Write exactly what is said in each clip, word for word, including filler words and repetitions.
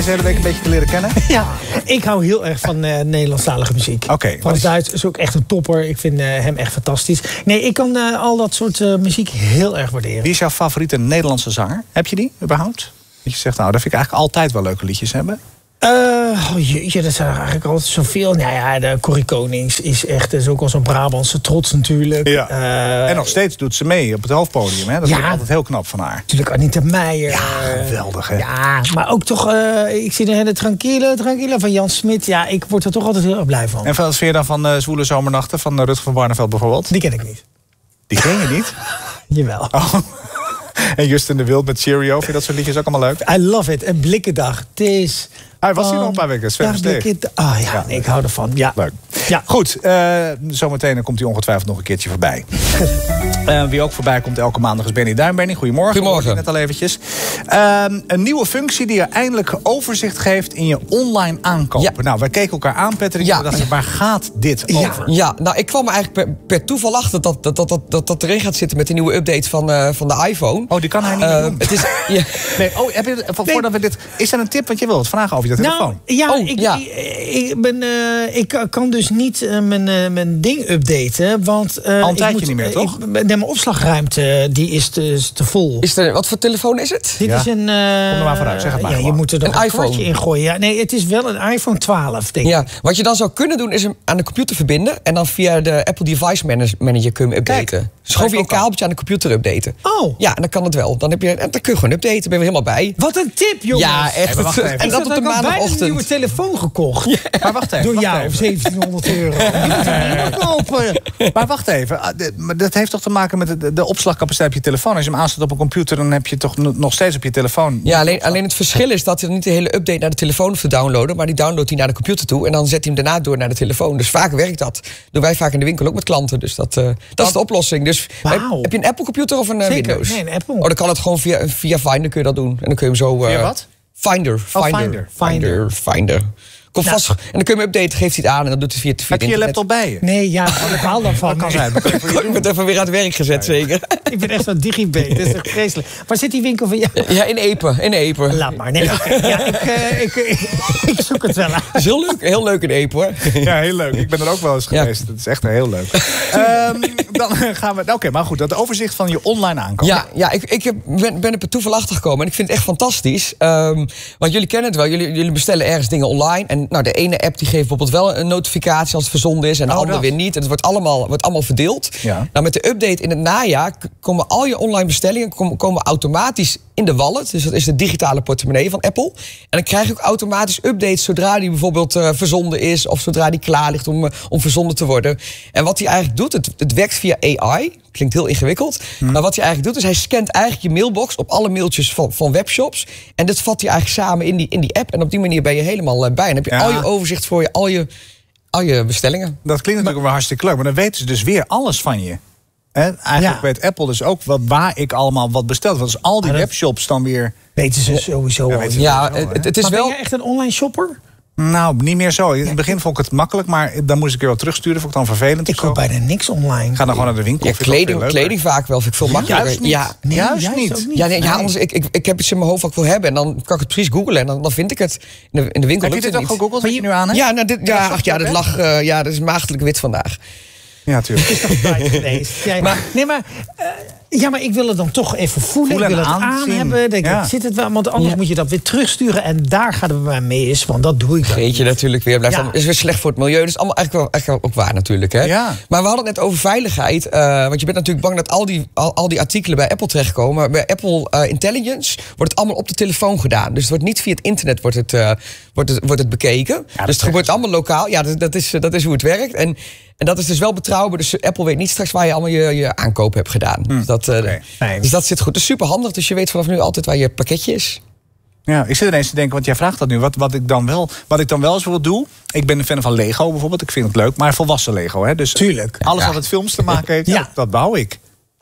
de hele week een beetje te leren kennen? Ja, ik hou heel erg van uh, Nederlandstalige muziek. Oké. Okay, Frans Duits is ook echt een topper. Ik vind uh, hem echt fantastisch. Nee, ik kan uh, al dat soort uh, muziek heel erg waarderen. Wie is jouw favoriete Nederlandse zanger? Heb je die überhaupt? Dat je zegt, nou, daar vind ik eigenlijk altijd wel leuke liedjes hebben. Uh, oh jeetje, dat zijn er eigenlijk altijd zoveel. Nou ja, de Corrie Konings is echt, is ook al zo'n Brabantse trots natuurlijk. Ja. Uh, en nog steeds doet ze mee op het hoofdpodium. Hè? Dat ja, vind ik altijd heel knap van haar. Natuurlijk Anita Meijer. Ja, geweldig hè. Ja, maar ook toch, uh, ik zie de hele Tranquille, Tranquille van Jan Smit. Ja, ik word er toch altijd heel erg blij van. En wat vind je dan van uh, Zwoele Zomernachten van uh, Rutger van Barneveld bijvoorbeeld? Die ken ik niet. Die ken je niet? Jawel. Oh. En Justin de Wild met Cheerio, vind je dat soort liedjes ook allemaal leuk? I love it. En Blikkendag. Het is... Hij was hier nog een paar weken. Sven Versteeg. Ah ja, ja. Nee, ik hou ervan. Ja. Leuk. Ja. Goed, uh, zometeen komt hij ongetwijfeld nog een keertje voorbij. Uh, wie ook voorbij komt elke maandag is Benny Duin. Benny, goedemorgen. Goedemorgen. Net al eventjes. Uh, een nieuwe functie die je eindelijk overzicht geeft in je online aankopen. Ja. Nou, wij keken elkaar aan, Patrick. Ja. En dachten, waar gaat dit ja. over? Ja, nou, ik kwam eigenlijk per, per toeval achter dat dat, dat, dat, dat dat erin gaat zitten met de nieuwe update van, uh, van de iPhone. Oh, die kan hij niet uh, doen. Het is, ja. Nee, oh, heb je, voordat nee. we dit, is er een tip? Want je wil het vragen over je telefoon. Nou, ja, oh, ik, ja. ik, ik, ben, uh, ik kan dus niet uh, mijn, uh, mijn ding updaten. Want uh, al een tijdje moet, niet meer, toch? Ik, mijn opslagruimte die is te, te vol. Is er, wat voor telefoon is het? Dit ja. is een... Uh, Kom er maar vooruit, zeg het maar. Ja, je moet er een een iPhone in gooien. Ja, nee, het is wel een iPhone twaalf, denk ik. Ja, wat je dan zou kunnen doen is hem aan de computer verbinden. En dan via de Apple Device Manager kun je hem updaten. Kijk, dus gewoon via een kabeltje aan de computer updaten. Oh. Ja, en dan kan het wel. Dan, heb je, dan kun je gewoon updaten. Ben je helemaal bij. Wat een tip, jongens. Ja, echt. Hey, wacht even. En dat op de maandagochtend. Ik heb een nieuwe telefoon gekocht. Ja. Maar wacht even. Door wacht jou, even. zeventienhonderd euro. Je moet er niet kopen. Maar wacht even. Dat heeft toch te maken met de, de opslagcapaciteit op je telefoon. Als je hem aanzet op een computer, dan heb je toch nog steeds op je telefoon. Ja, alleen, alleen het verschil is dat hij niet de hele update naar de telefoon hoeft te downloaden. Maar die downloadt hij naar de computer toe. En dan zet hij hem daarna door naar de telefoon. Dus vaak werkt dat. Dat doen wij vaak in de winkel ook met klanten. Dus dat, uh, dat is de oplossing. Dus wow. Heb je een Apple computer of een uh, Zeker. Windows? Nee, een Apple. Oh, dan kan het gewoon via, via Finder kun je dat doen. En dan kun je hem zo... Uh, via wat? Finder. Finder. Oh, Finder. Finder. Finder. Kom nou. vast. En dan kun je hem updaten, geeft hij het aan. En dan doet hij via, via Heb je je laptop bij je? Nee, ja, ik haal dan van. Dat kan zijn. Ik ben het even weer aan het werk gezet, zeker. Ik ben echt zo'n digibet. Dat is echt vreselijk. Waar zit die winkel van jou? Ja, in Epe. In Epe. Laat maar. Nee, okay. Ja, ik, uh, ik, ik, ik zoek het wel uit. Het is heel leuk. Heel leuk in Epe, hoor. Ja, heel leuk. Ik ben er ook wel eens geweest. Ja. Dat is echt heel leuk. um, dan gaan we... Oké, okay, maar goed. Dat overzicht van je online aankoop. Ja, ja ik, ik heb, ben, ben er per toeval achter gekomen. En ik vind het echt fantastisch. Um, want jullie kennen het wel. Jullie, jullie bestellen ergens dingen online. En nou, de ene app die geeft bijvoorbeeld wel een notificatie als het verzonden is. En de oh, andere dat. weer niet. En het wordt allemaal, wordt allemaal verdeeld. Ja. Nou, met de update in het najaar komen al je online bestellingen komen, komen automatisch in de wallet. Dus dat is de digitale portemonnee van Apple. En dan krijg je ook automatisch updates zodra die bijvoorbeeld uh, verzonden is. Of zodra die klaar ligt om, uh, om verzonden te worden. En wat hij eigenlijk doet, het, het werkt via A I. Klinkt heel ingewikkeld. Hmm. Maar wat hij eigenlijk doet, is hij scant eigenlijk je mailbox op alle mailtjes van, van webshops. En dat vat hij eigenlijk samen in die, in die app. En op die manier ben je helemaal uh, bij. En heb je ja. al je overzicht voor je, al je, al je bestellingen. Dat klinkt natuurlijk maar, wel hartstikke leuk. Maar dan weten ze dus weer alles van je. He, eigenlijk ja. weet Apple dus ook wat, waar ik allemaal wat besteld. Want dus al die webshops dan weer... Weten ze sowieso ja, al. Weten ja, sowieso, het, het is maar wel... ben je echt een online shopper? Nou, niet meer zo. In het begin vond ik het makkelijk, maar dan moest ik weer wat terugsturen. Vond ik dan vervelend. Ik koop bijna niks online. Ga dan gewoon naar de winkel. Ja, kleding, kleding vaak wel. Vind ik veel makkelijker. Juist niet. Ja, nee, juist, juist niet. niet. Ja, nee, nee. ja, anders, ik, ik, ik heb iets in mijn hoofd wat ik wil hebben. En dan kan ik het precies googlen. En dan, dan vind ik het. In de, in de winkel heb je dit ook niet. gegoogeld wat je nu aan hebt? Ja, nou, dit, ja, ach, ja, dat lag, uh, ja, dat is maagdelijk wit vandaag. Ja, tuurlijk. Het is toch buiten geweest. Ja, maar, nee, maar... Uh, ja, maar ik wil het dan toch even voelen. voelen ik wil en het aan aanzien. hebben. Denk ja. ik, zit het wel? Want anders ja. moet je dat weer terugsturen. En daar gaat het bij mij mis. Want dat doe ik dan. Vergeet je natuurlijk weer. Blijft Ja. dan, is weer slecht voor het milieu. Dat is allemaal eigenlijk wel, eigenlijk ook waar natuurlijk. Hè? Ja. Maar we hadden het net over veiligheid. Uh, want je bent natuurlijk bang dat al die, al, al die artikelen bij Apple terechtkomen. Maar bij Apple uh, Intelligence wordt het allemaal op de telefoon gedaan. Dus het wordt niet via het internet wordt het, uh, wordt het, wordt het bekeken. Ja, dus het gebeurt allemaal lokaal. Ja, dat, dat, is, dat is hoe het werkt. En En dat is dus wel betrouwbaar. Dus Apple weet niet straks waar je allemaal je, je aankoop hebt gedaan. Hmm. Dus, dat, uh, okay. nee. dus dat zit goed. Dat is super handig. Dus je weet vanaf nu altijd waar je pakketje is. Ja, ik zit ineens te denken, want jij vraagt dat nu. Wat, wat, ik, dan wel, wat ik dan wel eens wil doen. Ik ben een fan van Lego bijvoorbeeld. Ik vind het leuk. Maar volwassen Lego. Hè? Dus tuurlijk. Alles ja. wat met films te maken heeft, ja. dat, dat bouw ik. Ach. Ja.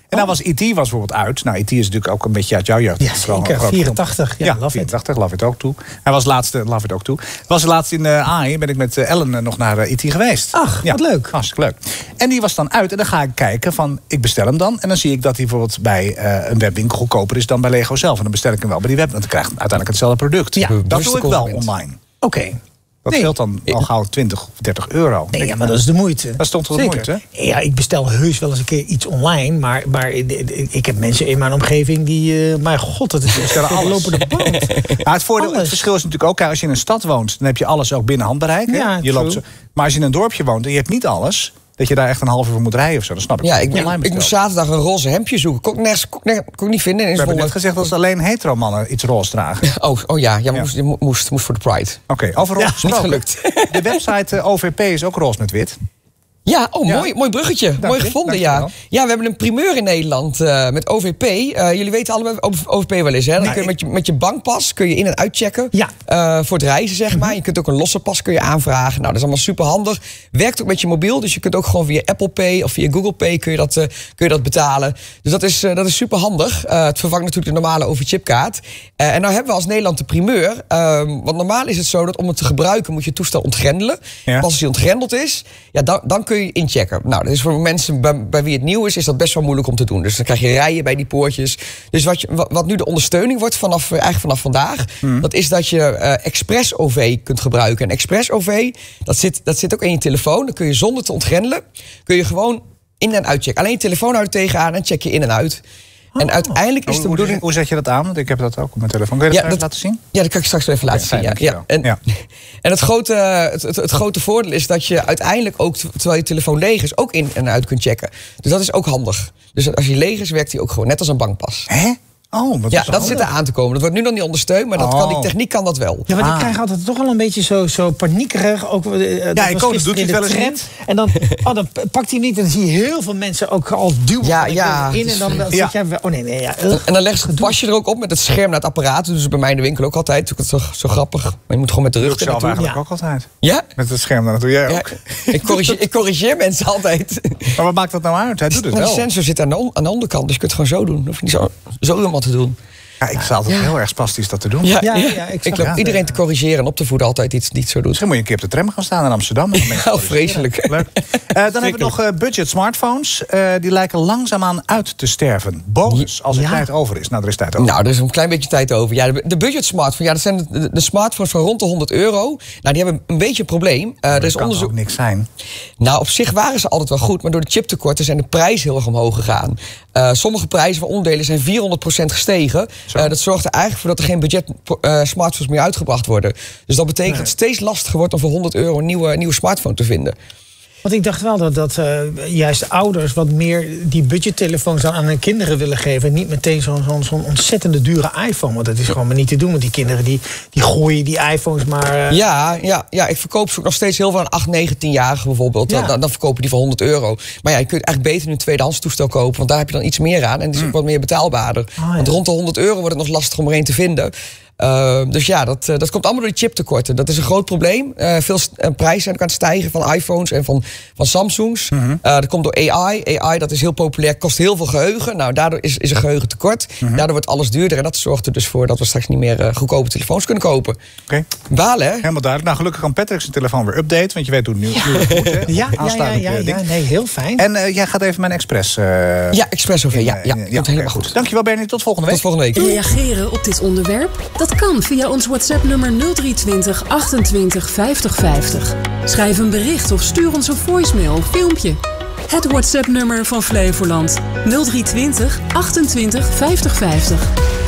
En dan was E T was bijvoorbeeld uit. Nou, E T is natuurlijk ook een beetje uit jouw jeugd. Ja, zeker. vierentachtig. Ja, Ja, love vierentachtig, Love It ook toe. Hij was laatst, uh, Love It ook toe. Was laatst in uh, A I, ben ik met uh, Ellen uh, nog naar uh, E T geweest. Ach, ja, wat leuk. Hartstikke leuk. En die was dan uit en dan ga ik kijken van, ik bestel hem dan. En dan zie ik dat hij bijvoorbeeld bij uh, een webwinkel goedkoper is dan bij Lego zelf. En dan bestel ik hem wel bij die web, want dan krijg ik uiteindelijk hetzelfde product. Ja, dat doe ik wel online. Oké. Okay. Dat nee. scheelt dan al gauw twintig of dertig euro. Nee, ja, maar dat is de moeite. Dat stond wel de moeite, hè? Ja, ik bestel heus wel eens een keer iets online. Maar, maar ik heb mensen in mijn omgeving die... Uh, mijn god, het is bestellen alles. Lopen de band. Ja, het, voordeel, het verschil is natuurlijk ook... Als je in een stad woont, dan heb je alles ook binnen handbereik. Ja, je loopt zo, maar als je in een dorpje woont en je hebt niet alles... dat je daar echt een half uur voor moet rijden of zo, dat snap ik. Ja, ik, ik, ik moest zaterdag een roze hemdje zoeken. Kon ik nergens kon, kon ik niet vinden. We hebben net gezegd dat ze alleen hetero mannen iets roze dragen. Oh, oh ja, ja, ja. Moest, moest, moest voor de Pride. Oké, okay, over roze ja, gesproken. Niet gelukt. De website uh, O V P is ook roze met wit. Ja, oh, ja. Mooi, mooi bruggetje. Dank mooi je, gevonden, ja. Ja, we hebben een primeur in Nederland uh, met O V P. Uh, jullie weten allemaal wat O V P wel is, hè? Dan nee, kun je met, je met je bankpas kun je in- en uitchecken. Ja. Uh, voor het reizen, zeg maar. Mm-hmm. Je kunt ook een losse pas kun je aanvragen. Nou, dat is allemaal super handig. Werkt ook met je mobiel, dus je kunt ook gewoon via Apple Pay of via Google Pay kun je dat, uh, kun je dat betalen. Dus dat is, uh, dat is super handig. Uh, het vervangt natuurlijk de normale O V-chipkaart. Uh, en nou hebben we als Nederland de primeur. Uh, want normaal is het zo dat om het te gebruiken moet je het toestel ontgrendelen. Ja. Pas als hij ontgrendeld is, ja, dan, dan kun je inchecken. Nou, dat is voor mensen bij, bij wie het nieuw is, is dat best wel moeilijk om te doen. Dus dan krijg je rijen bij die poortjes. Dus wat, je, wat nu de ondersteuning wordt vanaf, eigenlijk vanaf vandaag, hmm. dat is dat je uh, Express O V kunt gebruiken. En Express O V, dat zit, dat zit ook in je telefoon. Dan kun je zonder te ontgrendelen, kun je gewoon in- en uitchecken. Alleen je telefoon houdt tegenaan en check je in en uit. En oh. uiteindelijk is de hoe, bedoeling... Hoe zet je dat aan? Want ik heb dat ook op mijn telefoon. Kun je dat, ja, dat laten zien? Ja, dat kan ik straks wel even laten okay, zien. Ja. Ja. En, ja. en het, grote, het, het, het grote voordeel is dat je uiteindelijk ook, terwijl je telefoon leeg is, ook in en uit kunt checken. Dus dat is ook handig. Dus als hij leeg is, werkt hij ook gewoon net als een bankpas. Hè? Oh, wat ja, dat zit er aan te komen. Dat wordt nu nog niet ondersteund, maar dat oh. kan, die techniek kan dat wel. Ja, maar ah. ik krijg altijd toch wel een beetje zo, zo paniekerig. Ook, uh, ja, ik ook, dat doet hij wel eens niet. En dan, oh, dan pakt hij niet en dan zie je heel veel mensen ook al duwen ja, ja, in. En dan ja. zit jij... Oh nee, nee, ja. En, en dan leg je het pasje er ook op met het scherm naar het apparaat. Dus bij mij in de winkel ook altijd. Dat is zo, zo grappig. Maar je moet gewoon met de rug zelf eigenlijk ja. ook altijd. Ja? Met het scherm, dat doe jij ook. Ja, ik, corrigeer, ik corrigeer mensen altijd. Maar wat maakt dat nou uit? Hij doet het maar wel. De sensor zit aan de, aan de onderkant, dus je kunt het gewoon zo doen. Hoef je niet zo, zo helemaal te doen. Ja, ik sta altijd ja. heel erg spastisch dat te doen. Ja, ja, ja, ja, ik, ik loop ja, iedereen ja. te corrigeren en op te voeden altijd iets niet zo doet. Misschien moet je een keer op de tram gaan staan in Amsterdam. Ja, vreselijk. Leuk. Uh, dan hebben we nog uh, budget smartphones. Uh, die lijken langzaamaan uit te sterven. Bonus, als er ja. tijd over is. Nou, er is tijd over. Nou, er is een klein beetje tijd over. Ja, de, de budget smartphone, ja, dat zijn de, de smartphones van rond de honderd euro. Nou, die hebben een beetje een probleem. Uh, er is kan onderzoek... ook niks zijn. Nou, op zich waren ze altijd wel goed, maar door de chiptekorten zijn de prijzen heel erg omhoog gegaan. Uh, sommige prijzen van onderdelen zijn vierhonderd procent gestegen. Uh, dat zorgt er eigenlijk voor dat er geen budget uh, smartphones meer uitgebracht worden. Dus dat betekent nee. dat het steeds lastiger wordt om voor honderd euro een nieuwe, nieuwe smartphone te vinden. Want ik dacht wel dat, dat uh, juist ouders wat meer die budgettelefoons dan aan hun kinderen willen geven. En niet meteen zo'n zo'n zo'n ontzettende dure iPhone. Want dat is gewoon maar niet te doen. Want die kinderen die, die gooien die iPhones maar... Uh... Ja, ja, ja, ik verkoop ze ook nog steeds heel veel aan acht, negen, tienjarigen bijvoorbeeld. Ja. Dan, dan verkopen die voor honderd euro. Maar ja, je kunt eigenlijk beter een tweedehands toestel kopen. Want daar heb je dan iets meer aan. En die is ook wat meer betaalbaarder. Oh, ja. Want rond de honderd euro wordt het nog lastig om er een te vinden. Uh, dus ja, dat, uh, dat komt allemaal door die chiptekorten. Dat is een groot probleem. Uh, veel st- uh, prijzen zijn ook aan het stijgen van iPhones en van, van Samsungs. Mm-hmm. Uh, dat komt door A I. A I, dat is heel populair, kost heel veel geheugen. Nou, daardoor is, is er geheugen tekort. Mm-hmm. Daardoor wordt alles duurder. En dat zorgt er dus voor dat we straks niet meer uh, goedkope telefoons kunnen kopen. Oké. Okay. Balen, hè? Helemaal duidelijk. Nou, gelukkig kan Patrick zijn telefoon weer updaten. Want je weet hoe het nu, ja. nu het moet, hè? Ja, ja, ja, ja, ja, nee, heel fijn. En uh, jij gaat even mijn Express... Uh, ja, Express O V, ja. ja, ja, ja okay, helemaal goed. goed. Dankjewel, Bernie. Tot volgende week. Tot volgende week. Reageren op dit onderwerp? Dat kan via ons WhatsApp-nummer nul drie twintig achtentwintig vijftig vijftig. Schrijf een bericht of stuur ons een voicemail of filmpje. Het WhatsApp-nummer van Flevoland nul drie twintig achtentwintig vijftig vijftig.